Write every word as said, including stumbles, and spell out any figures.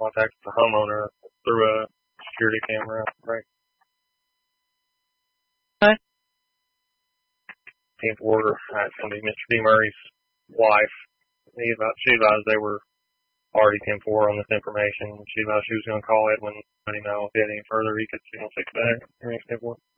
contact with the homeowner through a security camera, right? Okay. ten four, that's going to be Mister D. Murray's wife. He about, she advised they were already ten four on this information. She advised she was going to call Edwin, let him know if he had any further he could, you know, fix that. ten four.